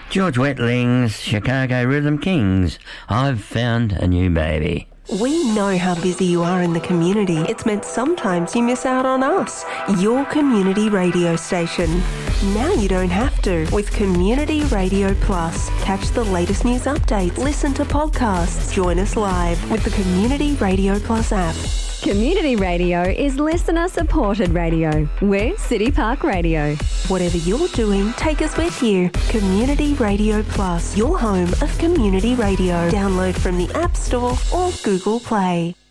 George Wetling's Chicago Rhythm Kings. I've found a new baby. We know how busy you are in the community. It's meant sometimes you miss out on us, your community radio station. Now you don't have to with Community Radio Plus. Catch the latest news updates, listen to podcasts, join us live with the Community Radio Plus app. Community radio is listener-supported radio. We're City Park Radio. Whatever you're doing, take us with you. Community Radio Plus, your home of community radio. Download from the App Store or Google Play.